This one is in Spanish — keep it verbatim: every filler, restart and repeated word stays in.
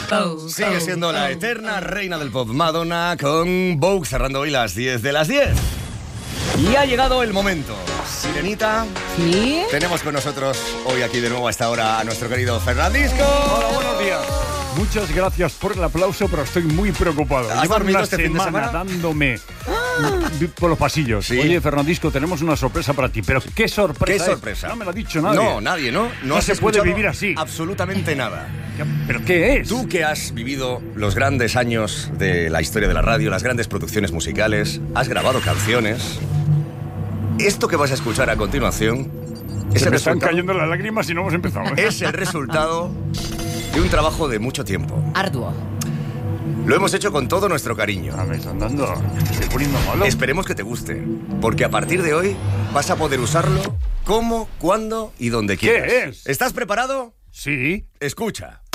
Oh, Sigue siendo oh, la eterna oh. reina del pop, Madonna, con Vogue cerrando hoy las diez de las diez. Y ha llegado el momento. Sirenita, ¿sí? Tenemos con nosotros hoy aquí de nuevo a esta hora a nuestro querido Fernandisco. Hola, buenos días. Muchas gracias por el aplauso, pero estoy muy preocupado. ¿Has Llevo dormido una este fin de semana semana? dándome ah. por los pasillos. ¿Sí? Oye, Fernandisco, tenemos una sorpresa para ti. Pero ¿qué sorpresa? ¿Qué sorpresa? Es? No me lo ha dicho nadie. No, nadie, ¿no? No, no se puede vivir así. Absolutamente nada. ¿Pero qué es? Tú que has vivido los grandes años de la historia de la radio, las grandes producciones musicales, has grabado canciones. Esto que vas a escuchar a continuación es Se el me están resultado, cayendo las lágrimas y no hemos empezado. ¿eh? Es el resultado de un trabajo de mucho tiempo. Arduo. Lo hemos hecho con todo nuestro cariño. Ah, me están dando... Me estoy poniendo malo. Esperemos que te guste, porque a partir de hoy vas a poder usarlo como, cuando y donde quieras. ¿Qué es? ¿Estás preparado? Sí. Escucha.